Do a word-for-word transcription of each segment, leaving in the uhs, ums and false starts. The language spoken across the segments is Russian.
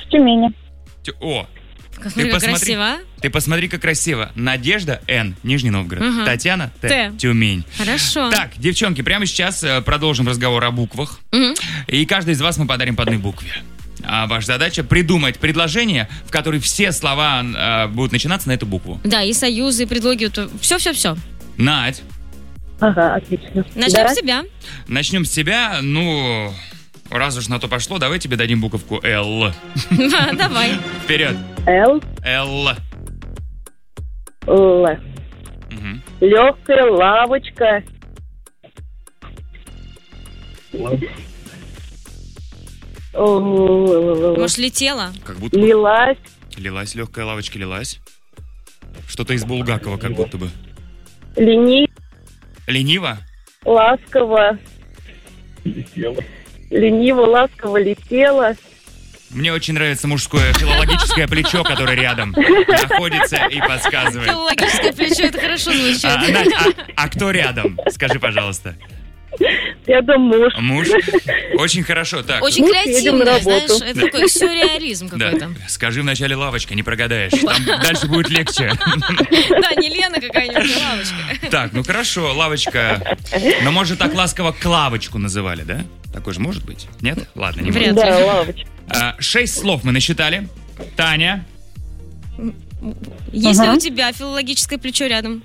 Тюмени. Тю- О, Посмотри, ты как посмотри, красиво. ты посмотри, как красиво. Надежда Н, Нижний Новгород. Ага. Татьяна Т, Т. Тюмень. Хорошо. Так, девчонки, прямо сейчас э, продолжим разговор о буквах. Мгм. И каждый из вас мы подарим по одной букве. А ваша задача придумать предложение, в котором все слова э, будут начинаться на эту букву. Да, и союзы, и предлоги. Все-все-все. Надь, Ага, отлично. Начнем Да. с себя. начнем с тебя. Ну, раз уж на то пошло, давай тебе дадим буковку Л. Давай. Вперед. Л. Л. Л. Мгм. Легкая лавочка. Л- Может, летела? Как будто бы Лилась. лилась, легкая лавочка лилась. Что-то из Булгакова как будто бы. Лени... Лениво? Ласково. Лениво, ласково летела. Мне очень нравится мужское филологическое плечо, которое рядом находится и подсказывает. Филологическое плечо, это хорошо звучит. А, Надь, а, а кто рядом? Скажи, пожалуйста. Рядом муж. Муж? Очень хорошо. Так, Очень Мы едем на креативно, работу. знаешь, это такой сюрреализм да. какой-то. Скажи вначале лавочка, не прогадаешь. Там дальше будет легче. Да, не Лена какая-нибудь, а лавочка. Так, ну хорошо, лавочка. Но может так ласково Клавочку называли, да? Такой же может быть? Нет? Ладно, не Вряд может. ли. Да, лавочка. А, Шесть слов мы насчитали. Таня. Есть ли Ага. у тебя филологическое плечо рядом?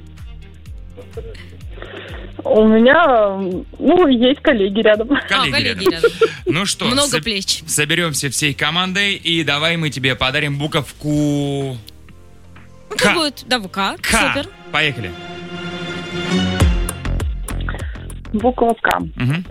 У меня, ну, есть коллеги рядом. А, Коллеги коллеги рядом. рядом. Ну что, Много соб- плеч. соберемся всей командой и давай мы тебе подарим буковку Ну, К. будет, да, К. К. Супер. Поехали. Буква К. Мгм.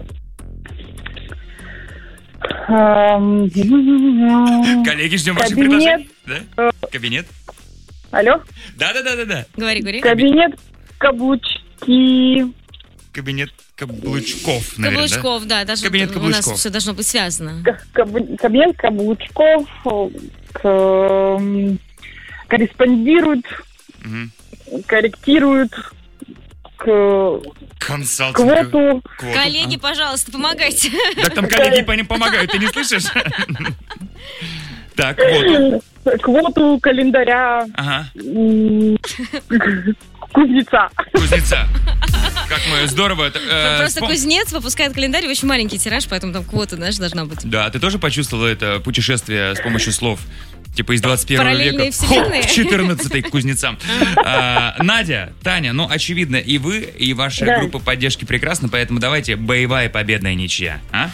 Эм, Коллеги, ждем ваших Кабинет. предложений. Да? Кабинет? Алло? Да-да-да-да-да. Говори, говори. Кабинет, каблучки. Кабинет каблучков, наверное, да? Каблучков, да, даже Кабинет у нас каблучков. все должно быть связано. К- каб- Кабинет каблучков. К- эм, корреспондируют, Мгм. корректируют. К Консалтинг. квоту. Квоту. Коллеги, пожалуйста, помогайте. Так там коллеги по ним помогают, ты не слышишь? Так, квоту. Квоту календаря. Ага. м, Кузнеца. Кузнеца. Как мы, здорово. это, э, Просто вспом- кузнец выпускает календарь, очень маленький тираж, поэтому там квота, знаешь, должна быть. Да, ты тоже почувствовала это путешествие с помощью слов? Типа из двадцать первого Параллельные века вселенные. хоп, в четырнадцатый к кузнецам. А, Надя, Таня, ну, очевидно, и вы, и ваша Да. группа поддержки прекрасна, поэтому давайте боевая победная ничья. А?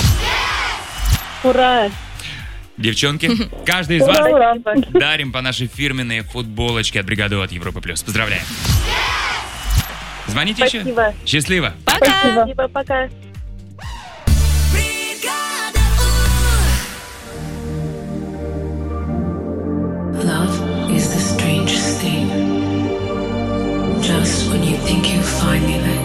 Ура. Девчонки, каждый из Ура, вас ура. дарим по нашей фирменной футболочке от бригады от Европы Плюс. Поздравляем. Звоните еще. Спасибо. Счастливо. Пока! Спасибо, пока. Love is the strangest thing. Just when you think you finally let